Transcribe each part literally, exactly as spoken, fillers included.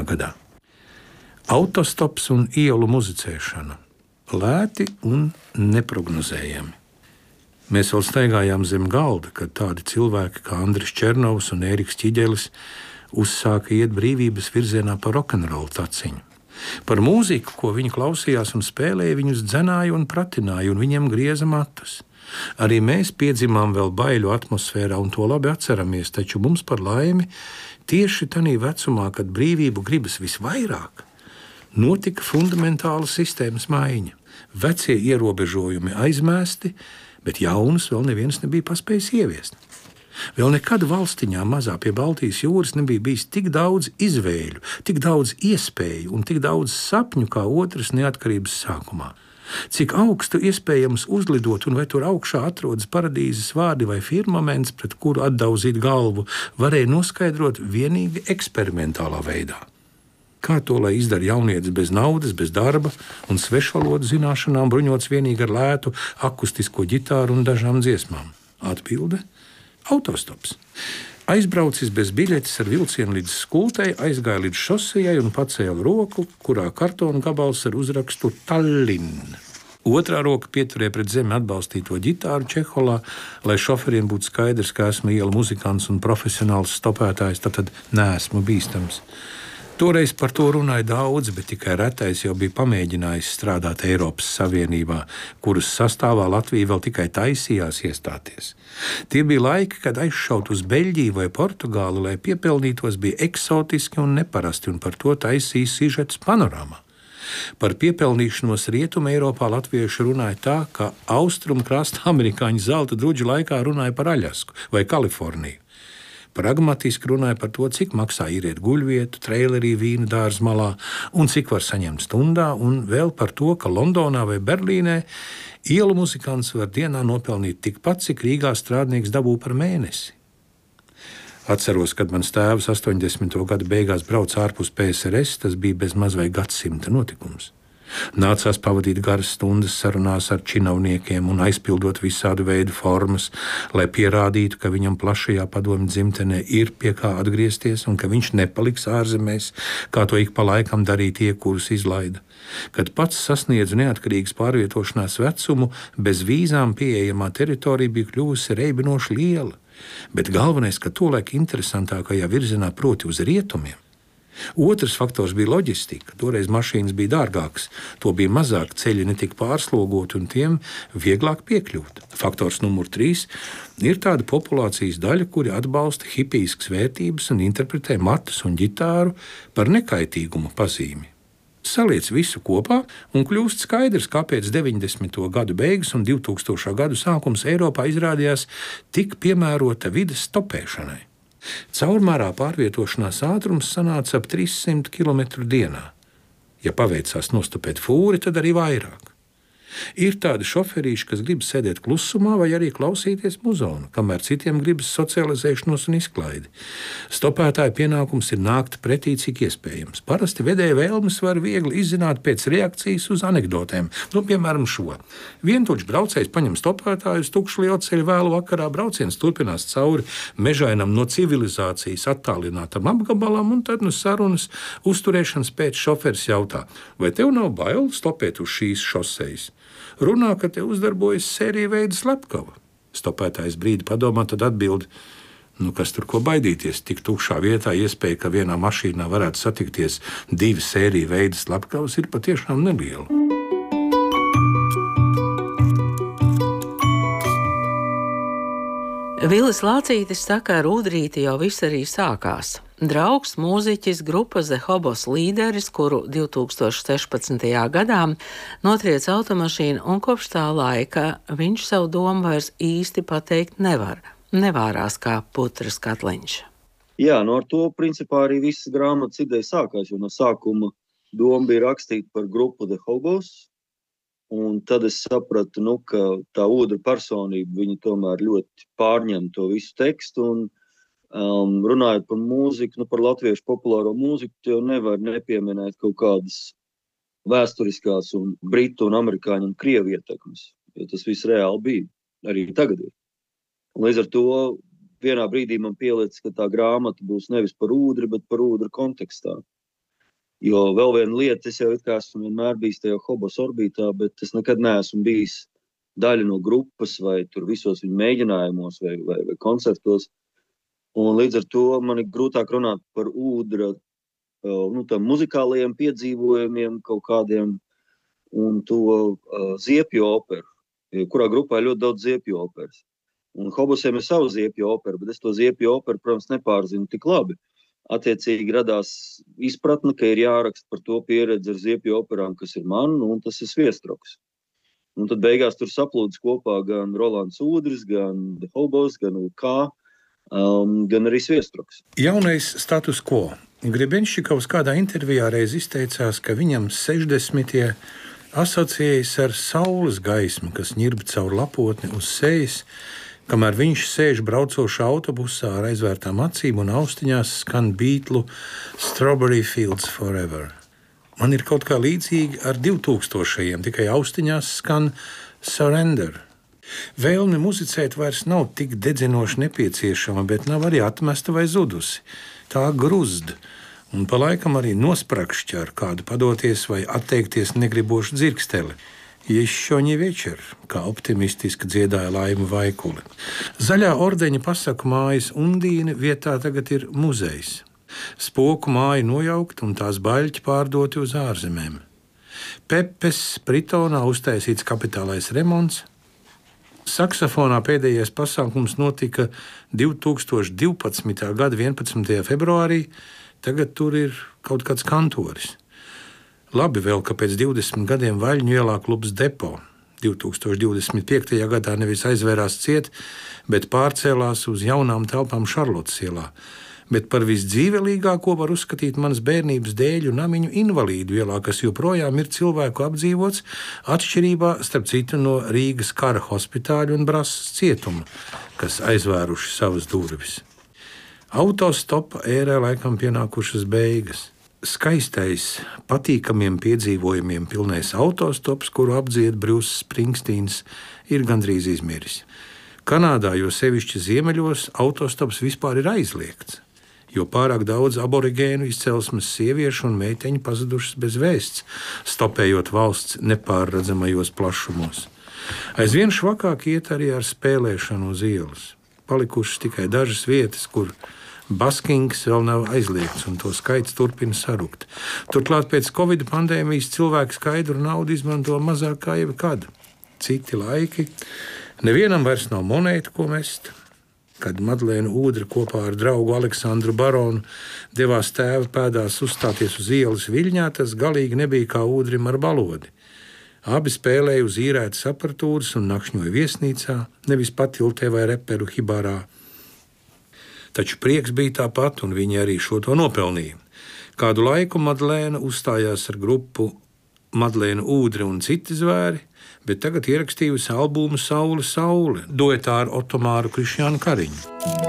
nākamajā gadā. Autostops un ielu muzicēšana – lēti un neprognozējami. Mēs vēl staigājām zem galda, kad tādi cilvēki kā Andris Černovs un Ēriks Ķiģelis uzsāka iet brīvības virzienā pa rokenrolu taciņu. Par mūziku, ko viņi klausījās un spēlēja, viņus dzenāja un pratināja, un viņiem grieza matus. Arī mēs piedzimām vēl baiļu atmosfērā un to labi atceramies, taču mums par laimi tieši tanī vecumā, kad brīvību gribas visvairāk, notika fundamentāla sistēmas maiņa. Vecie ierobežojumi aizmēsti, bet jaunus vēl neviens nebija paspējis ieviest. Vēl nekad valstiņā mazā pie Baltijas jūras nebija bijis tik daudz izvēļu, tik daudz iespēju un tik daudz sapņu kā otras neatkarības sākumā. Cik augstu iespējams uzlidot un vai tur augšā atrodas paradīzes vārdi vai firmaments, pret kuru atdauzīt galvu, varēja noskaidrot vienīgi eksperimentālā veidā. Kā to, lai izdara jaunietis bez naudas, bez darba un svešvalodu zināšanām, bruņots vienīgi ar lētu akustisko ģitāru un dažām dziesmām? Atbilde – autostops. Aizbraucis bez biļetes ar vilcienu līdz skultei, aizgāja līdz šosejai un pacēla roku, kurā kartona gabals ar uzrakstu Tallinn. Otrā roka pieturēja pret zemi atbalstīto ģitāru čeholā, lai šoferiem būtu skaidrs, ka esmu ielu muzikants un profesionāls stopētājs, tad neesmu bīstams. Toreiz par to runāja daudz, bet tikai retais jau bija pamēģinājis strādāt Eiropas Savienībā, kuras sastāvā Latvija vēl tikai taisījās iestāties. Tie bija laiki, kad aizšaut uz Beļģiju vai Portugāli, lai piepelnītos, bija eksotiski un neparasti, un par to taisīja sižets Panorāmā. Par piepelnīšanos Rietuma Eiropā latvieši runāja tā, ka austrumu krasta amerikāņu zelta druģu laikā runāja par Aļasku vai Kaliforniju. Pragmatiski runāja par to, cik maksā īriet guļvietu, treilerī vīnu dārza malā un cik var saņemt stundā, un vēl par to, ka Londonā vai Berlīnē ielu muzikants var dienā nopelnīt tikpat, cik Rīgā strādnieks dabū par mēnesi. Atceros, kad mans tēvs astoņdesmito gadu beigās brauca ārpus P S R S, tas bija bez maz vai gadsimta notikums. Nācās pavadīt garas stundas sarunās ar činovniekiem un aizpildot visādu veidu formas, lai pierādītu, ka viņam plašajā padomju dzimtenē ir pie kā atgriezties un ka viņš nepaliks ārzemēs, kā to ik pa laikam darīja tie, kurus izlaida. Kad pats sasniedzu neatkarīgas pārvietošanās vecumu, bez vīzām pieejamā teritorija bija kļuvusi reibinoši liela, bet galvenais, ka tolaik interesantākajā virzienā, proti uz rietumiem. Otrs faktors bija loģistika. Toreiz mašīnas bija dārgākas, to bija mazāk, ceļi netika pārslogoti un tiem vieglāk piekļūt. Faktors numur trīs ir tāda populācijas daļa, kuri atbalsta hipijskas vērtības un interpretē matus un ģitāru par nekaitīguma pazīmi. Saliec visu kopā un kļūst skaidrs, kāpēc deviņdesmito gadu beigas un divtūkstošā gadu sākums Eiropā izrādījās tik piemērota vides stopēšanai. Caurmērā pārvietošanās ātrums sanāca ap trīssimt kilometru dienā. Ja paveicās nostopēt fūri, tad arī vairāk. Ir tādi šoferīši, kas grib sēdēt klusumā vai arī klausīties muzonu, kamēr citiem gribas socializēšanos un izklaidi. Stopētāja pienākums ir nākt pretī, cik iespējams. Parasti vedēja vēlmes var viegli izzināt pēc reakcijas uz anekdotēm. Nu, piemēram, šo. Vientuļš braucējs paņem stopētāju uz tukšu lielceļu vēlu vakarā, brauciens turpinās cauri mežainam no civilizācijas attālinātam apgabalam, un tad no sarunas uzturēšanas pēc šoferis jautā, vai tev nav bail stopēt uz šīs šosejas? Runā, ka te uzdarbojas sērija veida slepkava. Stopētājs brīdi padomā, tad atbild, nu kas tur ko baidīties, tik tukšā vietā iespēja, ka vienā mašīnā varētu satikties divi sērija veida slepkavas, ir patiešām neliela. Vilis Lācītis saka, ar Udrīti jau viss arī sākās. Draugs, mūziķis, grupas The Hobos līderis, kuru divtūkstoš sešpadsmitajā gadā notriec automašīnu, un kopš tā laika viņš savu domu vairs īsti pateikt nevar. Nevārās kā putras katliņš. Jā, no ar to principā arī visas grāmatas ideja sākās, jo no sākuma doma bija rakstīt par grupu The Hobos. Un tad es sapratu, nu, ka tā Udra personība, viņa tomēr ļoti pārņem to visu tekstu. Un, um, runājot par mūziku, nu, par latviešu populāro mūziku, jau nevar nepieminēt kaut kādas vēsturiskās un britu un amerikāņu un krievu ietekmes, jo tas viss reāli bija, arī tagad ir. Un līdz ar to vienā brīdī man pielicis, ka tā grāmata būs nevis par Udri, bet par Udra kontekstā. Jo vēl viena lieta, es jau it kā esmu vienmēr bijis tajā Hobos orbītā, bet es nekad neesmu bijis daļa no grupas vai tur visos viņu mēģinājumos vai, vai, vai koncertos. Un līdz ar to man ir grūtāk runāt par Ūdra nu, tam muzikālajiem piedzīvojumiem kaut kādiem un to uh, ziepju operu, kurā grupā ir ļoti daudz ziepju operas. Un Hobosiem ir savu ziepju operu, bet es to ziepju operu, protams, nepārzinu tik labi. Attiecīgi radās izpratne, ka ir jāraksta par to pieredzi ar ziepju operām, kas ir man, un tas ir Sviestroks. Un tad beigās tur saplūdis kopā gan Rolands Ūdris, gan The Hobos, gan U K, um, gan arī Sviestroks. Jaunais status quo. Grebenščikovs kādā intervijā reiz izteicās, ka viņam sešdesmitie asociējas ar saules gaismu, kas ņirb caur lapotni uz sejas, kamēr viņš sēž braucošā autobusā ar aizvērtām acīm un austiņās skan Beatlu Strawberry Fields Forever. Man ir kaut kā līdzīgi ar divtūkstošajiem, tikai austiņās skan Surrender. Vēlme muzicēt vairs nav tik dedzinoši nepieciešama, bet nav arī atmesta vai zudusi. Tā gruzd, un pa laikam arī nospragšķi ar kādu padoties vai atteikties negribošu dzirksteli. Ještě nie večer, kā optimistiski dziedāja Laima Vaikule. Zaļā ordeņa pasaku mājas Undīne vietā tagad ir muzejs. Spoku māja nojaukt un tās baļķi pārdoti uz ārzemēm. Pepes Pritonā uztaisīts kapitālais remonts. Saksofonā pēdējais pasākums notika divtūkstoš divpadsmitā gada vienpadsmitajā februārī, tagad tur ir kaut kāds kantoris. Labi vēl, ka pēc divdesmit gadiem Vaļņu ielā klubs Depo divtūkstoš divdesmit piektajā gadā nevis aizvērās ciet, bet pārcēlās uz jaunām telpām Šarlotes ielā. Bet par visdzīvelīgāko var uzskatīt manas bērnības dēļu namiņu Invalīdu ielā, kas joprojām ir cilvēku apdzīvots, atšķirībā starp citu no Rīgas kara hospitāļu un Brasas cietuma, kas aizvēruši savas durvis. Autostopa ērē laikam pienākušas beigas. Skaistais, patīkamiem piedzīvojumiem pilnais autostops, kuru apdzied Bruce Springsteens, ir gandrīz izmiris. Kanādā, jo sevišķi ziemeļos, autostops vispār ir aizliegts, jo pārāk daudz aborigēnu izcelsmes sieviešu un meiteņu pazudušas bez vēsts, stopējot valsts nepārredzamajos plašumos. Aizvien švakāk iet arī ar spēlēšanu uz ielas. Palikušas tikai dažas vietas, kur baskings vēl nav aizliegts, un to skaits turpina sarukt. Turklāt pēc Covid pandēmijas cilvēki skaidru naudu izmanto mazāk kā jebkad. Citi laiki, nevienam vairs nav monētu, ko mest. Kad Madlēna Ūdra kopā ar draugu Aleksandru Baronu devās tēva pēdās uzstāties uz ielas Viļņā, tas galīgi nebija kā Ūdrim ar balodi. Abi spēlēja uz īrētas aparatūras un nakšņoja viesnīcā, nevis patiltē vai reperu hibārā. Taču prieks bija tāpat, un viņi arī šo to nopelnīja. Kādu laiku Madlēna uzstājās ar grupu Madlēna Ūdra un citi zvēri, bet tagad ierakstījusi albumu Saule, Saule, duetā ar Otomāru Krišjānu Kariņu.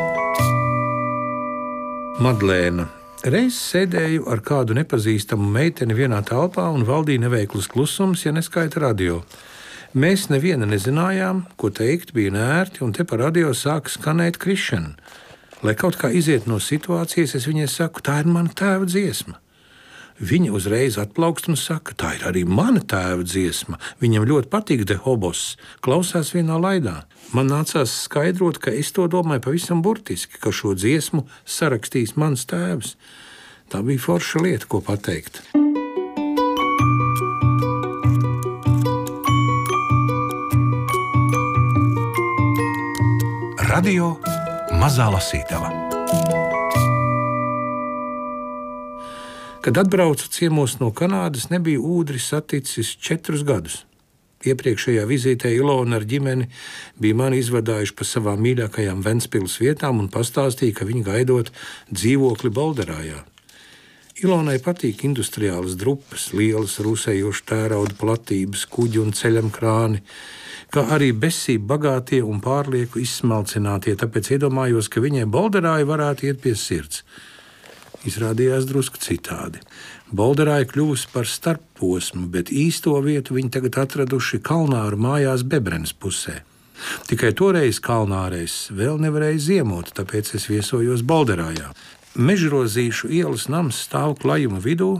Madlēna. Reiz sēdēju ar kādu nepazīstamu meiteni vienā telpā un valdīja neveikls klusums, ja neskaita radio. Mēs neviena nezinājām, ko teikt, bija nērti, un te pa radio sāka skanēt Krišjana. Lai kaut kā iziet no situācijas, es viņai saku, tā ir mana tēva dziesma. Viņa uzreiz atplaukst un saka, tā ir arī mana tēva dziesma. Viņam ļoti patīk The Hobos, klausās vienā laidā. Man nācās skaidrot, ka es to domāju pavisam burtiski, ka šo dziesmu sarakstīs mans tēvs. Tā bija forša lieta, ko pateikt. Radio Mazā Lasītava. Kad atbraucu ciemos no Kanādas, nebija Ūdris saticis četrus gadus. Iepriekšējā vizītē Ilona ar ģimeni bija mani izvadājuši pa savām mīļākajām Ventspils vietām un pastāstīja, ka viņi gaidot dzīvokli Bolderājā. Ilonai patīk industriālas drupas, lielas rusējošu tērauda platības, kuģi un ceļam krāni, kā arī besība bagātie un pārlieku izsmalcinātie, tāpēc iedomājos, ka viņai Bolderāja varētu iet pie sirds. Izrādījās drusku citādi. Bolderāja kļuvusi par starpposmu, bet īsto vietu viņi tagad atraduši Kalnāru mājās Bebrenes pusē. Tikai toreiz Kalnārēs vēl nevarēja ziemot, tāpēc es viesojos Bolderājā. Mežrozīšu ielas nams stāv klajuma vidū,